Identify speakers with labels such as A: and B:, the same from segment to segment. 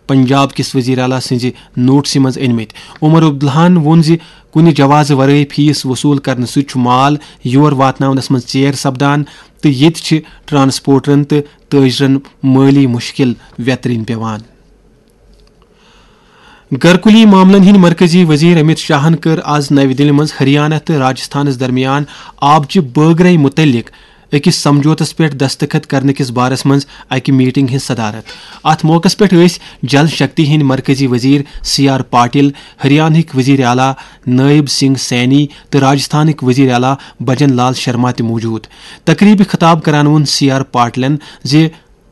A: پنجاب کس وزیر اعلیٰ سٕنٛزِ نوٹسہِ منٛز أنمٕتۍ. عمر عبداللہن ووٚن زِ کُنہِ جوازٕ ورٲے فیس وصوٗل کرنہٕ سۭتۍ چھُ مال یور واتناونس منٛز ژیر سپدان تہٕ ییٚتہِ چھِ ٹرانسپورٹرن تہٕ تٲجرن مٲلی مُشکِل ویترِنۍ پیوان. گھرکُلی معاملن ہٕنٛدۍ مرکزی وزیر امت شاہن کٔر آز نوِ دِلہِ منٛز ہریانہ تہٕ راجستھانس درمیان آبچہِ بٲگرٲے مُتعلق أکِس سمجھوتس پٮ۪ٹھ دستخط کرنہٕ کِس بارس منٛز اکہِ میٹنگ ہٕنٛز صدارت. اتھ موقعس پٮ۪ٹھ ٲسۍ جل شکتی ہٕنٛدۍ مرکزی وزیر C.R. پاٹل، ہریانہٕکۍ وزیر اعلیٰ نائب سنگھ سینی تہٕ راجستھانٕکۍ وزیر اعلیٰ بھجن لال شرما تہِ موجود. تقریبہِ خطاب کران ووٚن C.R. پاٹلن زِ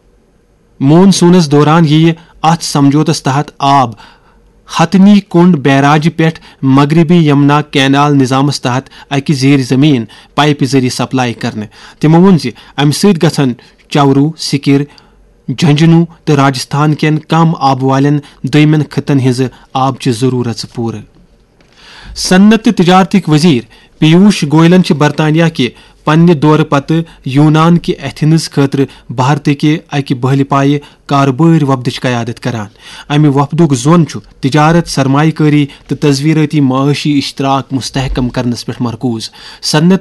A: مونسونس دوران یِیہِ اتھ سمجھوتس تحت آب ہتھنی کنڈ بیراجہِ پٮ۪ٹھ مغربی یمنا کینال نظامس تحت اکہِ زیر زمین پائپہِ ذٔریعہٕ سپلائی کرنہٕ. تِمو ووٚن زِ امہِ سۭتۍ گژھن چورو، سِکر، جھنجھنو تہٕ راجستھان کٮ۪ن کم آبہٕ والٮ۪ن دوٚیمٮ۪ن خٕطن ہٕنٛزٕ آبچہِ ضروٗرژٕ پوٗرٕ. صنعت تہٕ تجارتٕکۍ وزیر پیوش گوئلن چھِ برطانیہ کہِ پننہِ دورٕ پتہٕ یونان کہِ ایتھنز خٲطرٕ بھارتٕکہِ اکہِ بٔہلہِ پایہِ کارٕبٲرۍ وفدٕچ قیادت کران. امہِ وفدُک زوٚن چھُ تجارت، سرمایہ کٲری تہٕ تزویرٲتی معاشی اشتراک مستحکم کرنس پٮ۪ٹھ مرکوز. صنعت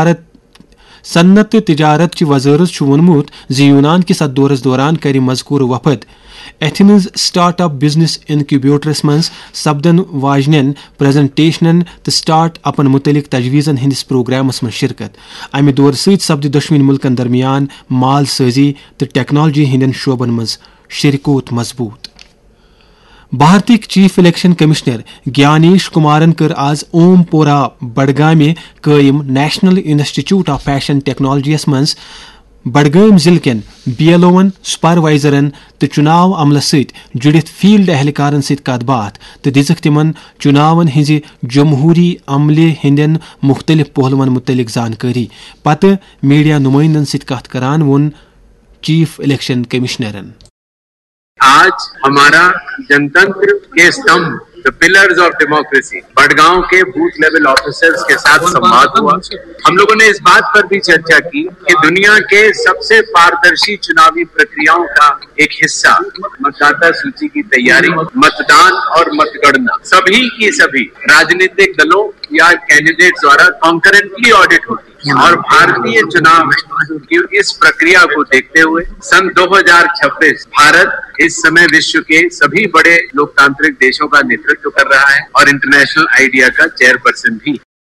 A: تہٕ تجارت چہِ وزارت چھُ ووٚنمُت زِ یونان کِس اتھ دورس دوران کرِ مذکوٗر وفد Athens start up business incubators منٛز سپدن واجنٮ۪ن پریزنٹیشنن تہٕ سٹارٹ اپن متعلق تجویزن ہندس پروگرامس منٛز شرکت. امہِ دورٕ سۭتۍ سپدِ دۄشوٕنی مُلکن درمیان مال سٲزی تہٕ ٹیکنالوجی ہٕنٛدٮ۪ن شعبن منٛز شرکوت مضبوٗط. بھارتٕکۍ چیف الیکشن کمشنر گیانیش کمارن کٔر آز اوم پورہ بڈگامہِ قٲیِم نیشنل انسٹی ٹیوٹ آف فیشن ٹیکنالوجی یس منٛز بڈگام ضلعہٕ کٮ۪ن BLO'n، سپروائزرن تہٕ چُناو عملس سۭتۍ جُڑِتھ فیلڈ اہلکارن سۭتۍ کتھ باتھ تہٕ دِژٕکھ تِمن چُناون ہٕنٛزِ جمہوٗری عملہِ ہٕنٛدٮ۪ن مُختٔلِف پہلوٗون مُتعلق زانکٲری. پتہٕ میڈیا نُمٲیندن سۭتۍ کتھ کران ووٚن چیف الیکشن کمشنرن:
B: آج ہمارا جنتنتر کے استمبھ The pillars of democracy بڑگاؤں کے بوتھ لیول آفیسرز کے ساتھ سمواد ہوا. ہم لوگوں نے اس بات پر بھی چرچا کی کہ دنیا کے سب سے پاردرشی چناوی پرکریاؤں کا ایک حصہ متداتا سوچی کی تیاری، متدان اور متگڑنا سبھی کی سبھی راجنیتک دلوں یا کینڈیڈیٹ دوارا کانکرنٹلی آڈٹ ہوتی ہے. اور بھارتی چناو کی اس پرکریا کو دیکھتے ہوئے سن 2026 بھارت اس سمے وشو کے سبھی بڑے لوکتانترک دیشوں کا نیترتو کر رہا ہے اور انٹرنیشنل آئیڈیا کا چیئرپرسن بھی.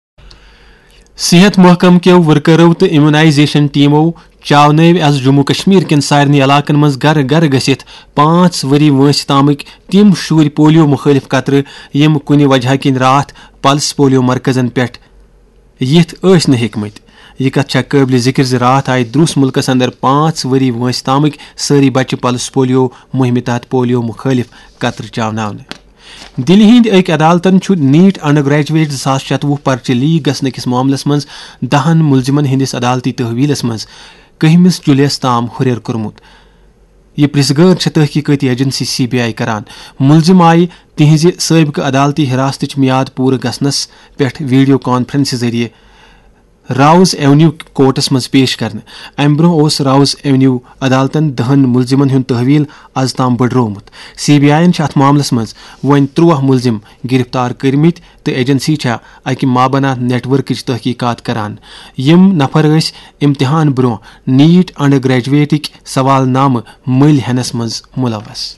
A: صحت محکمہ کیو ورکرو تو امیونائزیشن ٹیمو چاونو آز جموں کشمیر کن سارنی علاقن مز گر گر گژھت 5 ؤری وٲنٛسہِ تامٕکۍ تِم شُرۍ پولیو مخٲلف قطرٕ یِم کُنہِ وجہ کِنۍ راتھ پلس پولیو مرکزن پٮ۪ٹھ یِتھ ٲسۍ نہٕ ہیٚکمٕتۍ. یہ کتھ چھےٚ قٲبلِ ذکر زِ راتھ آیہِ درُس مُلکس اندر 5 ؤری وٲنٛسہِ تامٕکۍ سٲری بچہِ پلس پولیو مُہمہِ تحت پولیو مخٲلف قطرٕ چاوناونہٕ. دِلہِ ہٕنٛدۍ أکۍ عدالتن چھُ نیٹ انڈر گریجویٹ 2024 پرچہِ لیک گژھنہٕ کِس معاملس منٛز 10 مُلزِمن ہٕنٛدِس عدالتی تحویلس منٛز 1 جولائی تام ہُرٮ۪ر کوٚرمُت. یہ پرٛژھگٲر چھےٚ تحقیقٲتی ایجنسی CBI کران. مُلزِم آیہِ تِہنٛزِ سٲبقہٕ عدالتی حراستٕچ میاد پوٗرٕ گژھنس پٮ۪ٹھ ویڈیو کانفرنسہِ ذٔریعہٕ راوز ایونیو کورٹس منٛز پیش کرنہٕ. امہِ برٛونٛہہ اوس راوز ایونیو عدالتن 10 مُلزِمن ہُنٛد تحویل از تام بٔڑرومُت. CBI یَن چھِ اتھ معاملس منٛز وۄنۍ 13 مُلزِم گرفتار کٔرمٕتۍ تہٕ ایجنسی چھےٚ اکہِ مابنا نیٹ ورکٕچ تحقیقات کران. یِم نفر ٲسۍ امتحان برٛونٛہہ نیٹ انڈر گریجویٹٕکۍ سوال نامہٕ مٔلۍ ہٮ۪نس منٛز مُلوث.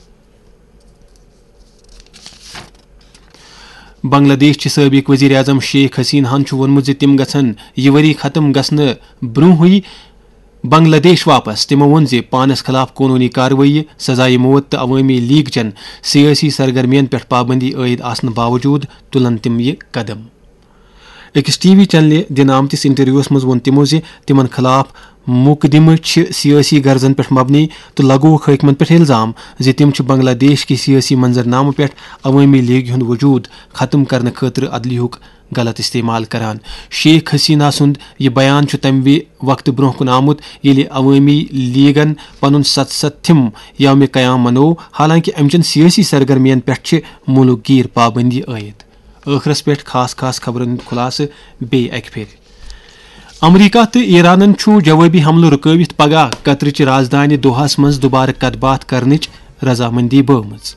A: بنگلہ دیش چہِ سٲبق وزیر اعظم شیخ حسیناہن چھُ ووٚنمُت زِ تِم گژھن یہِ ؤری ختم گژھنہٕ برٛونٛہٕے بنگلہ دیش واپس. تِمو ووٚن زِ پانس خلاف قونوٗنی کاروٲیی، سزائے موت تہٕ عوٲمی لیگ چٮ۪ن سیٲسی سرگرمین پٮ۪ٹھ پابندی عٲید آسنہٕ باوجوٗد تُلن تِم یہِ قدم. أکِس TV چینلہِ دِنہٕ آمتِس انٹرویوَس منٛز ووٚن تِمو زِ تِمن خلاف مُقدِمہٕ چھِ سیٲسی غرضن پٮ۪ٹھ مبنی تہٕ لگووُکھ حٲکمن پٮ۪ٹھ الزام زِ تِم چھِ بنگلہ دیش کہِ سیٲسی منظرنامہٕ پٮ۪ٹھ عوٲمی لیگہِ ہُنٛد وجوٗد ختم کرنہٕ خٲطرٕ عدلیہُک غلط استعمال کران. شیخ حسینہ سُنٛد یہِ بیان چھُ تَمہِ وقتہٕ برٛونٛہہ کُن آمُت ییٚلہِ عوٲمی لیگن پنُن 77ہِم یومہِ قیام منوو. حالانکہِ امہِ چٮ۪ن سیٲسی سرگرمین پٮ۪ٹھ چھِ مُلک گیر پابندی عٲید. ٲخرس پٮ۪ٹھ خاص خبرن ہُنٛد خُلاصہٕ بیٚیہِ اکہِ پھِرِ. امریکہ تہٕ ایرانن چھُ جوٲبی حملہٕ رُکٲوِتھ پگہہ قطرٕچہِ رازدانہِ دوحاہس منٛز دُبارٕ کتھ باتھ کرنٕچ رضامندی بٲومٕژ.